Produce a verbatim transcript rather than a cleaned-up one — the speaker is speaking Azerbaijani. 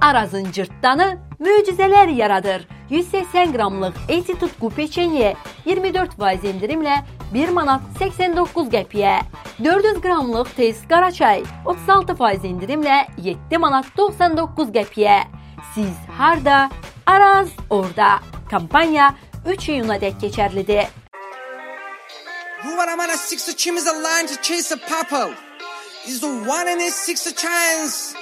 Arazın cırtdanı möcüzələr yaradır. yüz səksən qramlıq Eti Tutku peçenye iyirmi dörd faiz indirimlə bir manat səksən doqquz qəpiyə. dörd yüz qramlıq tez qara çay otuz altı faiz indirimlə yeddi manat doxsan doqquz qəpiyə. Siz harda? Araz orada. Kampanya üç iyuna dək keçərlidir. Who are among us six to chim is a line to chase a purple? Is the one in his six chance?